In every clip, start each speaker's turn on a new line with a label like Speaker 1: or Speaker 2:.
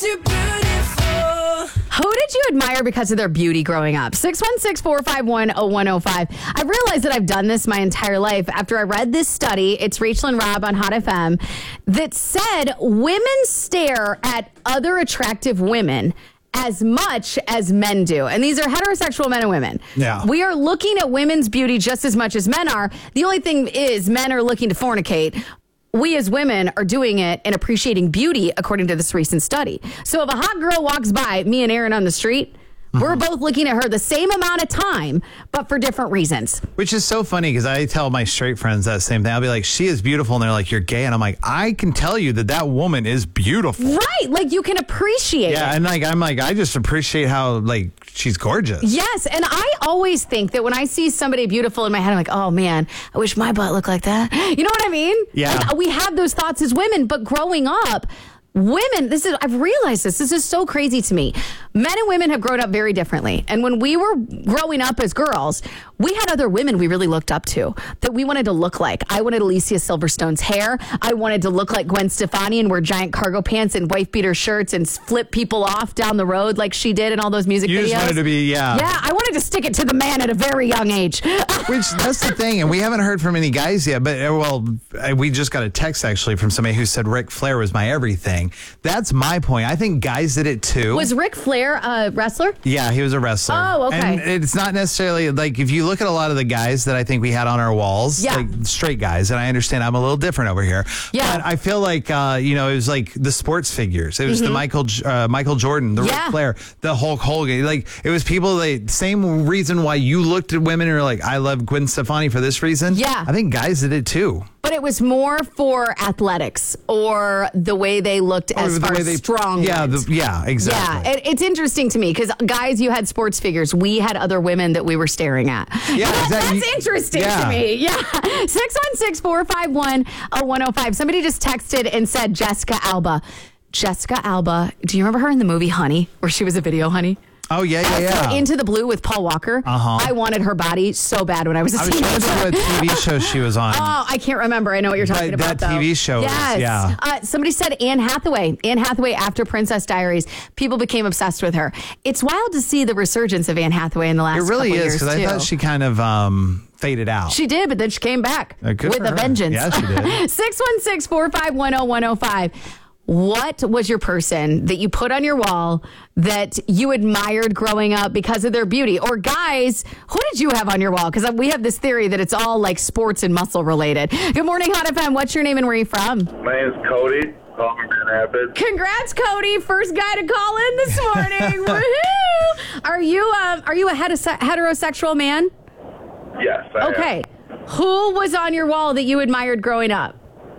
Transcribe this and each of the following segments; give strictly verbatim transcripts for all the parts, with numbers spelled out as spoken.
Speaker 1: Who did you admire because of their beauty growing up? six one six, four five one, oh one oh five. I realized that I've done this my entire life after I read this study. It's Rachel and Rob on Hot F M that said women stare at other attractive women as much as men do. And these are heterosexual men and women.
Speaker 2: Yeah.
Speaker 1: We are looking at women's beauty just as much as men are. The only thing is men are looking to fornicate. We as women are doing it and appreciating beauty according to this recent study. So if a hot girl walks by me and Aaron on the street, mm-hmm. we're both looking at her the same amount of time, but for different reasons.
Speaker 2: Which is so funny because I tell my straight friends that same thing. I'll be like, she is beautiful. And they're like, you're gay. And I'm like, I can tell you that that woman is beautiful.
Speaker 1: Right. Like you can appreciate
Speaker 2: yeah,
Speaker 1: it.
Speaker 2: And like, I'm like, I just appreciate how like she's gorgeous.
Speaker 1: Yes. And I always think that when I see somebody beautiful in my head, I'm like, oh man, I wish my butt looked like that. You know what I mean?
Speaker 2: Yeah.
Speaker 1: Like, we have those thoughts as women, but growing up, women, this is, I've realized this, this is so crazy to me. Men and women have grown up very differently. And when we were growing up as girls, we had other women we really looked up to that we wanted to look like. I wanted Alicia Silverstone's hair. I wanted to look like Gwen Stefani and wear giant cargo pants and wife beater shirts and flip people off down the road like she did in all those music
Speaker 2: you
Speaker 1: videos.
Speaker 2: You just wanted to be, yeah.
Speaker 1: Yeah, I wanted to stick it to the man at a very young age.
Speaker 2: Which, that's the thing. And we haven't heard from any guys yet. But, uh, well, uh, we just got a text actually from somebody who said Ric Flair was my everything. That's my point. I think guys did it too.
Speaker 1: Was Ric Flair a wrestler?
Speaker 2: Yeah, he was a wrestler.
Speaker 1: Oh, okay.
Speaker 2: And it's not necessarily like if you look at a lot of the guys that I think we had on our walls,
Speaker 1: yeah.
Speaker 2: like straight guys, and I understand I'm a little different over here.
Speaker 1: Yeah.
Speaker 2: But I feel like, uh, you know, it was like the sports figures. It was
Speaker 1: Mm-hmm.
Speaker 2: the Michael uh, Michael Jordan, the
Speaker 1: yeah.
Speaker 2: Ric Flair, the Hulk Hogan. Like, it was people, that same reason why you looked at women and were like, I love Gwen Stefani for this reason.
Speaker 1: Yeah.
Speaker 2: I think guys did it too.
Speaker 1: But it was more for athletics or the way they looked as far as strong.
Speaker 2: Yeah, the, yeah, exactly.
Speaker 1: Yeah, it, it's interesting to me because guys, you had sports figures. We had other women that we were staring at.
Speaker 2: Yeah,
Speaker 1: that,
Speaker 2: exactly.
Speaker 1: That's interesting
Speaker 2: yeah.
Speaker 1: to me. Yeah. six one six, four five one, oh one oh five. Somebody just texted and said Jessica Alba. Jessica Alba. Do you remember her in the movie Honey, where she was a video honey?
Speaker 2: Oh, yeah, yeah, yeah.
Speaker 1: Into the Blue with Paul Walker.
Speaker 2: Uh-huh.
Speaker 1: I wanted her body so bad when I was a
Speaker 2: I was trying to think of what T V show she was on.
Speaker 1: Oh, I can't remember. I know what you're talking
Speaker 2: that,
Speaker 1: about,
Speaker 2: That
Speaker 1: though.
Speaker 2: T V show
Speaker 1: yes.
Speaker 2: was, yeah.
Speaker 1: Uh, somebody said Anne Hathaway. Anne Hathaway after Princess Diaries. People became obsessed with her. It's wild to see the resurgence of Anne Hathaway in the last
Speaker 2: It really
Speaker 1: couple
Speaker 2: is,
Speaker 1: years,
Speaker 2: because I
Speaker 1: too.
Speaker 2: thought she kind of um, faded out.
Speaker 1: She did, but then she came back
Speaker 2: Uh, good
Speaker 1: with
Speaker 2: for
Speaker 1: a
Speaker 2: her.
Speaker 1: vengeance.
Speaker 2: Yeah, she did.
Speaker 1: six one six, four five one, oh one oh five. What was your person that you put on your wall that you admired growing up because of their beauty? Or guys, who did you have on your wall? Because we have this theory that it's all like sports and muscle related. Good morning, Hot F M. What's your name and where are you from?
Speaker 3: My name is Cody. Call me Grand Rapids.
Speaker 1: Congrats, Cody. First guy to call in this morning. Woohoo! Are you um, are you a heterose- heterosexual man?
Speaker 3: Yes, I
Speaker 1: Okay. Who was on your wall that you admired growing up?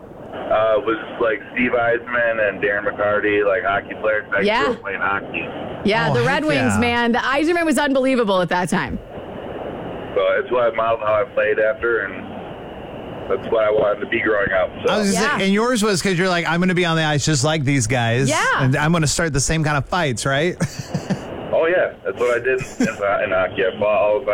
Speaker 3: Uh, was like Steve Eisman and Darren McCarty, like hockey players. I
Speaker 1: Yeah.
Speaker 3: grew up playing hockey.
Speaker 1: Yeah,
Speaker 2: Oh,
Speaker 1: the
Speaker 2: heck
Speaker 1: Red Wings,
Speaker 2: yeah.
Speaker 1: man. The Eiserman was unbelievable at that time.
Speaker 3: So it's what I modeled how I played after, and that's what I wanted to be growing up. So.
Speaker 2: I was just
Speaker 1: Yeah.
Speaker 2: saying, and yours was because you're like, I'm going to be on the ice just like these guys.
Speaker 1: Yeah.
Speaker 2: And I'm going to start the same kind of fights, right?
Speaker 3: Oh, yeah. That's what I did in, in hockey. I fought all the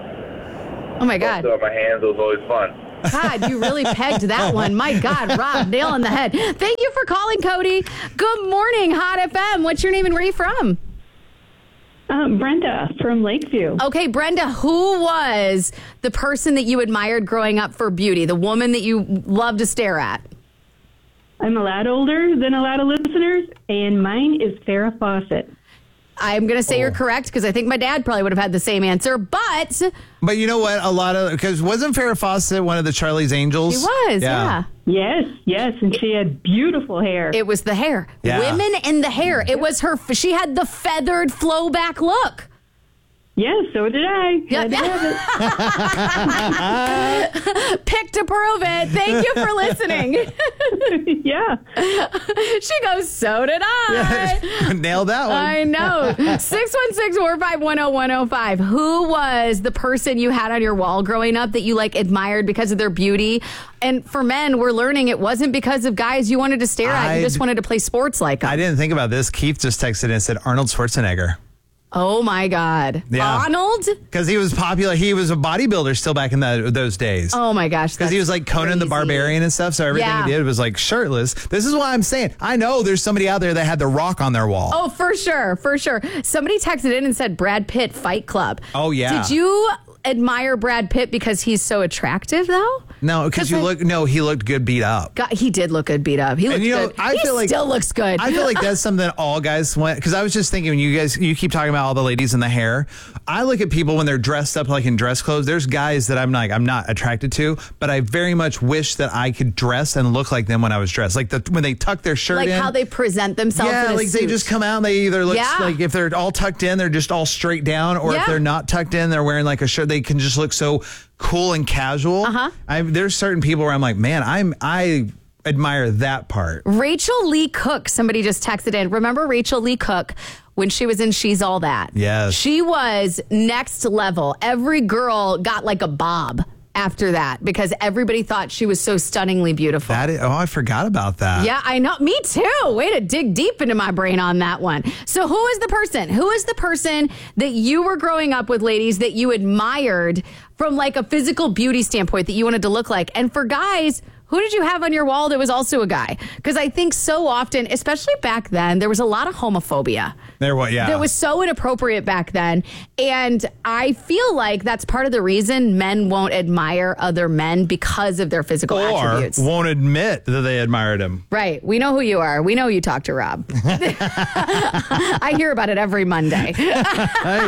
Speaker 3: time.
Speaker 1: Oh, my God.
Speaker 3: So my hands, it was always fun.
Speaker 1: God, you really pegged that one. My God, Rob, nail on the head. Thank you for calling, Cody. Good morning, Hot F M. What's your name and where are you from?
Speaker 4: Um, Brenda from Lakeview.
Speaker 1: Okay, Brenda, who was the person that you admired growing up for beauty, the woman that you loved to stare at?
Speaker 4: I'm a lot older than a lot of listeners, and mine is Farrah Fawcett.
Speaker 1: I'm going to say
Speaker 2: Oh.
Speaker 1: you're correct because I think my dad probably would have had the same answer, but
Speaker 2: But you know what? A lot of, because wasn't Farrah Fawcett one of the Charlie's Angels?
Speaker 1: she was, yeah.
Speaker 4: Yes, yes, and she had beautiful hair.
Speaker 1: It was the hair.
Speaker 2: Yeah.
Speaker 1: Women in the hair. It was her, she had the feathered flow back look.
Speaker 4: Yes, so did I.
Speaker 1: Yep.
Speaker 4: Had to have
Speaker 1: Pick to prove it. Thank you for listening.
Speaker 4: it. Yeah.
Speaker 1: She goes, so did I.
Speaker 2: Nailed that one.
Speaker 1: I know. six one six, four five one, oh one oh five. Who was the person you had on your wall growing up that you like admired because of their beauty? And for men, we're learning it wasn't because of guys you wanted to stare at. You
Speaker 2: I-
Speaker 1: just wanted to play sports like them.
Speaker 2: I didn't think about this. Keith just texted in and said Arnold Schwarzenegger.
Speaker 1: Oh my God.
Speaker 2: Yeah.
Speaker 1: Arnold?
Speaker 2: Because he was popular. He was a bodybuilder still back in the, those days.
Speaker 1: Oh my gosh.
Speaker 2: Because he was like Conan the
Speaker 1: crazy.
Speaker 2: Barbarian and stuff. So everything
Speaker 1: Yeah.
Speaker 2: he did was like shirtless. This is why I'm saying, I know there's somebody out there that had The Rock on their wall.
Speaker 1: Oh, for sure. For sure. Somebody texted in and said Brad Pitt Fight Club.
Speaker 2: Oh, yeah.
Speaker 1: Did you admire Brad Pitt because he's so attractive, though?
Speaker 2: No, because you
Speaker 1: I-
Speaker 2: look, no, he looked good beat up.
Speaker 1: God, he did look good beat up. He looked
Speaker 2: you know,
Speaker 1: good.
Speaker 2: I
Speaker 1: he
Speaker 2: feel like-
Speaker 1: still looks good.
Speaker 2: I feel like that's something that all guys went, because I was just thinking when you guys, you keep talking about all the ladies in the hair. I look at people when they're dressed up like in dress clothes. There's guys that I'm like, I'm not attracted to, but I very much wish that I could dress and look like them when I was dressed. Like the, when they tuck their shirt
Speaker 1: like
Speaker 2: in.
Speaker 1: how they present themselves
Speaker 2: Yeah,
Speaker 1: in a
Speaker 2: like they
Speaker 1: suit.
Speaker 2: just come out and they either look
Speaker 1: Yeah.
Speaker 2: like if they're all tucked in, they're just all straight down, or
Speaker 1: Yeah.
Speaker 2: if they're not tucked in, they're wearing like a shirt. They can just look so cool and casual.
Speaker 1: Uh-huh.
Speaker 2: I, there's certain people where I'm like, man, I'm I admire that part.
Speaker 1: Rachel Lee Cook, somebody just texted in. Remember Rachel Lee Cook when she was in She's All That?
Speaker 2: Yes.
Speaker 1: She was next level. Every girl got like a bob after that because everybody thought she was so stunningly beautiful.
Speaker 2: That is, oh, I forgot about that.
Speaker 1: Yeah, I know. Me too. Way to dig deep into my brain on that one. So who is the person? Who is the person that you were growing up with, ladies, that you admired from like a physical beauty standpoint that you wanted to look like? And for guys, who did you have on your wall that was also a guy? Because I think so often, especially back then, there was a lot of homophobia.
Speaker 2: There was, yeah.
Speaker 1: That was so inappropriate back then. And I feel like that's part of the reason men won't admire other men because of their physical
Speaker 2: or
Speaker 1: attributes.
Speaker 2: won't admit that they admired him.
Speaker 1: Right. We know who you are. We know you talk to Rob. I hear about it every Monday.